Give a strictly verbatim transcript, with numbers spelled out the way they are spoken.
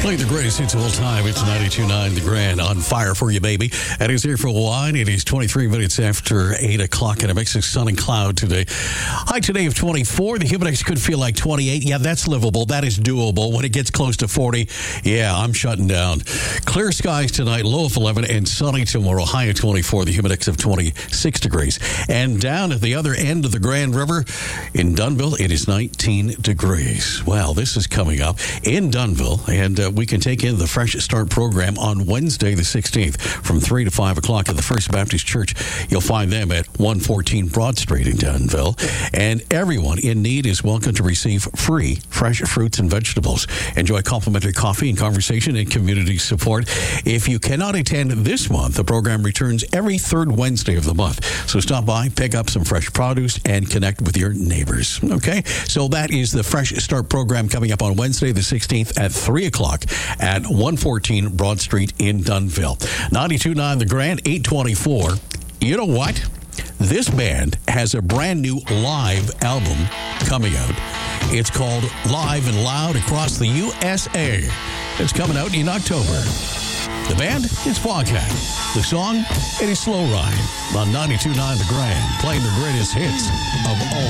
Playing the greatest hits of all time. It's ninety-two point nine The Grand on fire for you, baby. And it's here for a while. It is twenty-three minutes after eight o'clock, and it makes it sun and cloud today. High today of twenty-four. The humid index could feel like twenty-eight. Yeah, that's livable. That is doable. When it gets close to forty, yeah, I'm shutting down. Clear skies tonight, low of eleven, and sunny tomorrow, high of twenty-four. The humid index of twenty-six degrees. And down at the other end of the Grand River in Dunnville, it is nineteen degrees. Well, this is coming up in Dunnville, and uh, we can take in the Fresh Start program on Wednesday the sixteenth from three to five o'clock at the First Baptist Church. You'll find them at one fourteen Broad Street in Dunnville. And everyone in need is welcome to receive free fresh fruits and vegetables. Enjoy complimentary coffee and conversation and community support. If you cannot attend this month, the program returns every third Wednesday of the month. So stop by, pick up some fresh produce, and connect with your neighbors. Okay? So that is the Fresh Start program coming up on Wednesday the sixteenth at three o'clock at one fourteen Broad Street in Dunnville. ninety-two point nine The Grand, eight twenty-four. You know what? This band has a brand new live album coming out. It's called Live and Loud Across the U S A. It's coming out in October. The band is Foghat. The song, it is Slow Ride on ninety-two point nine The Grand, playing the greatest hits of all